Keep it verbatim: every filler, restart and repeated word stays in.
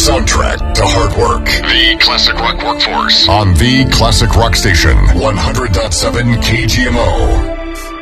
soundtrack to hard work. The Classic Rock Workforce. On the Classic Rock Station, one hundred point seven K G M O.